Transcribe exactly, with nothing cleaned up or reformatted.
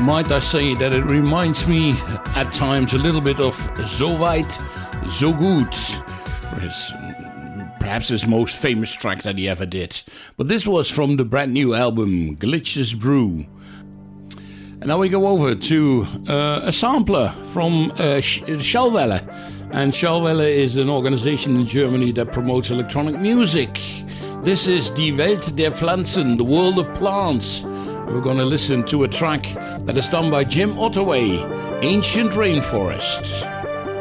Might I say that it reminds me at times a little bit of So Weit, So Gut, his, perhaps his most famous track that he ever did. But this was from the brand new album Glitches Brew. And now we go over to uh, a sampler from uh, Schallwelle. And Schallwelle is an organization in Germany that promotes electronic music. This is Die Welt der Pflanzen, the world of plants. We're going to listen to a track that is done by Jim Ottaway, Ancient Rainforest.